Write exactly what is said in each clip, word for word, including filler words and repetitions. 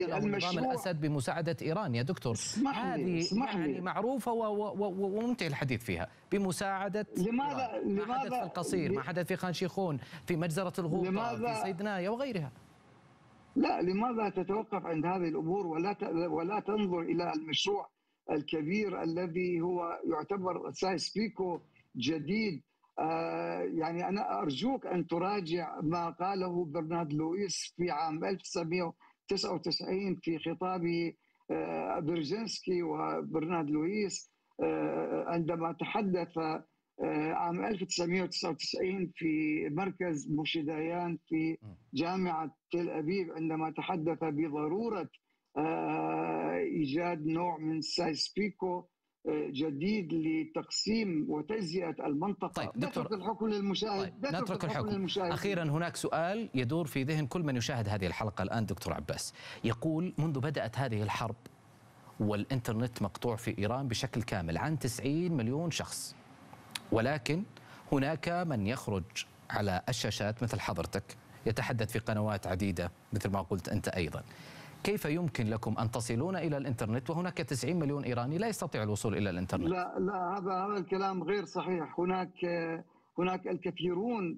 نظام الأسد بمساعدة إيران يا دكتور. هذه يعني لي. معروفة وممتع الحديث فيها بمساعدة لماذا إيران. ما حدث في القصير، ما حدث في خان شيخون، في مجزرة الغوطة، في صيدنايا وغيرها. لا، لماذا تتوقف عند هذه الأمور ولا ولا تنظر إلى المشروع الكبير الذي هو يعتبر سايس بيكو جديد؟ آه يعني أنا أرجوك أن تراجع ما قاله برنارد لويس في عام ألف وتسعمئة وتسعة وتسعين في خطابه آه برجنسكي وبرنارد لويس آه عندما تحدث آه عام ألف وتسعمئة وتسعة وتسعين في مركز موشي-دايان في جامعة تل أبيب، عندما تحدث بضرورة آه إيجاد نوع من سايس بيكو جديد لتقسيم وتجزئة المنطقة. طيب دكتور، نترك الحكم للمشاهد. طيب نترك, نترك الحكم, الحكم للمشاهد. أخيرا هناك سؤال يدور في ذهن كل من يشاهد هذه الحلقة الآن دكتور عباس، يقول منذ بدأت هذه الحرب والإنترنت مقطوع في إيران بشكل كامل عن تسعين مليون شخص، ولكن هناك من يخرج على الشاشات مثل حضرتك يتحدث في قنوات عديدة مثل ما قلت أنت أيضا. كيف يمكن لكم أن تصلون إلى الإنترنت وهناك تسعين مليون إيراني لا يستطيع الوصول إلى الإنترنت؟ لا لا، هذا هذا الكلام غير صحيح. هناك هناك الكثيرون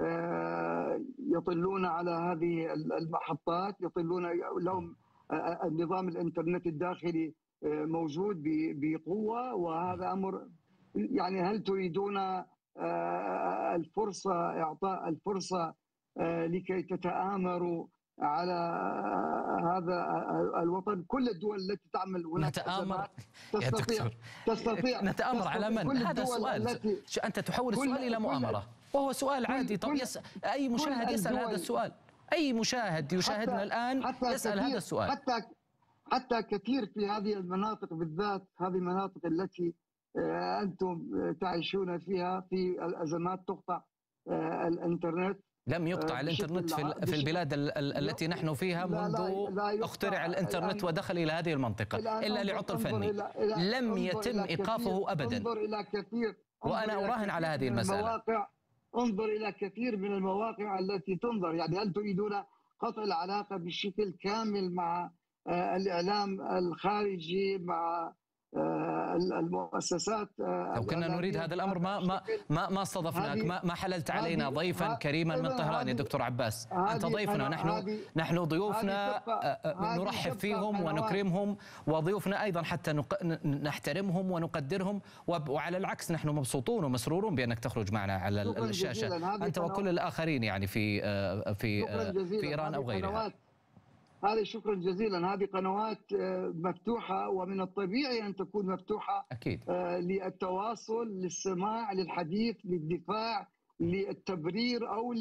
يطلون على هذه المحطات، يطلون لهم النظام الإنترنت الداخلي موجود بقوة، وهذا أمر يعني هل تريدون الفرصة إعطاء الفرصة لكي تتآمروا على هذا الوطن؟ كل الدول التي تعمل هناك نتآمر يا دكتور، تستطيع نتآمر على من؟ هذا السؤال. أنت تحول السؤال إلى مؤامرة وهو سؤال عادي. طب يسأل أي مشاهد يسأل هذا السؤال، أي مشاهد يشاهدنا حتى الآن حتى يسأل هذا السؤال. حتى حتى كثير في هذه المناطق بالذات، هذه المناطق التي أنتم تعيشون فيها في الأزمات تقطع الإنترنت. لم يقطع الإنترنت في في البلاد التي نحن فيها منذ اخترع الإنترنت ودخل إلى هذه المنطقة إلا لعطل فني لم يتم إيقافه أبدا. انظر إلى كثير، وأنا أراهن على هذه المسألة. انظر إلى كثير من المواقع التي تنظر. يعني هل تريدون قطع العلاقة بشكل كامل مع الإعلام الخارجي، مع المؤسسات؟ لو كنا نريد هذا الأمر ما ما ما ما استضفناك، ما ما حللت علينا ضيفا كريما من طهران يا دكتور عباس. أنت ضيفنا، نحن نحن ضيوفنا نرحب فيهم ونكرمهم، وضيوفنا أيضا حتى نحترمهم ونقدرهم، وعلى العكس نحن مبسوطون ومسرورون بأنك تخرج معنا على الشاشة أنت وكل الآخرين يعني في في في إيران أو غيرها. هذه شكرا جزيلا. هذه قنوات مفتوحة ومن الطبيعي أن تكون مفتوحة أكيد للتواصل، للسماع، للحديث، للدفاع، للتبرير أو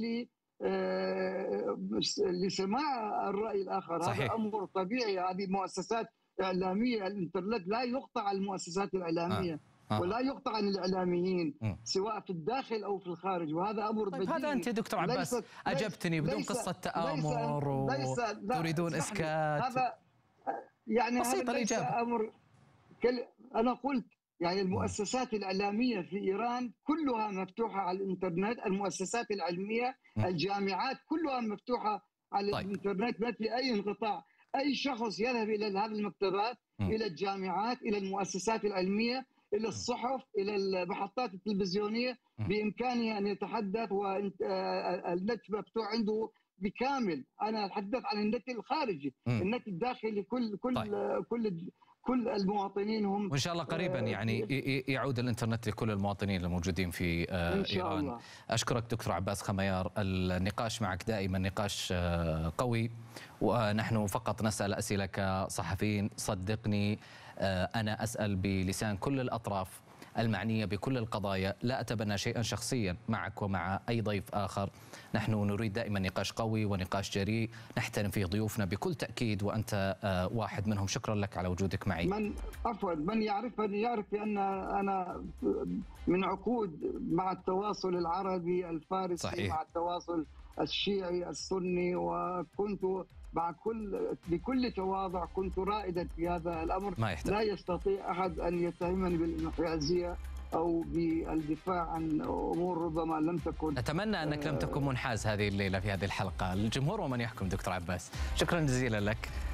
لسماع الرأي الآخر. صحيح. هذا أمر طبيعي. هذه مؤسسات إعلامية، الإنترنت لا يقطع المؤسسات الإعلامية آه. آه. ولا يقطع عن الإعلاميين م. سواء في الداخل أو في الخارج، وهذا أمر طيب بديهي. هذا أنت دكتور عباس ليس أجبتني بدون ليس قصة تآمر وتريدون إسكات. هذا يعني بسيطة الإجابة. أمر كل... أنا قلت يعني المؤسسات الإعلامية في إيران كلها مفتوحة على الإنترنت، المؤسسات العلمية م. الجامعات كلها مفتوحة على طيب. الإنترنت، ما في أي انقطاع. أي شخص يذهب إلى هذه المكتبات م. إلى الجامعات، إلى المؤسسات العلمية، إلى الصحف، إلى المحطات التلفزيونية، بإمكانه أن يتحدث، والنت مفتوح عنده بكامل. أنا أتحدث عن النت الخارجي، النت الداخلي كل كل طيب. كل كل المواطنين هم، وإن شاء الله قريبا يعني يعود الإنترنت لكل المواطنين الموجودين في إن شاء إيران الله. أشكرك دكتور عباس خميار. النقاش معك دائما نقاش قوي، ونحن فقط نسأل أسئلة كصحفيين. صدقني أنا أسأل بلسان كل الأطراف المعنية بكل القضايا، لا أتبنى شيئا شخصيا معك ومع أي ضيف آخر. نحن نريد دائما نقاش قوي ونقاش جريء نحترم فيه ضيوفنا بكل تأكيد، وأنت واحد منهم. شكرا لك على وجودك معي. من عفوا من يعرفني يعرف بأن أنا من عقود مع التواصل العربي الفارسي صحيح. مع التواصل الشيعي السني، وكنت مع كل بكل تواضع كنت رائدا في هذا الأمر. ما يحتاج. لا يستطيع أحد أن يتهمني بالانحيازية أو بالدفاع عن أمور ربما لم تكن. أتمنى أنك لم تكن منحاز هذه الليلة في هذه الحلقة. الجمهور ومن يحكم دكتور عباس. شكرا جزيلا لك.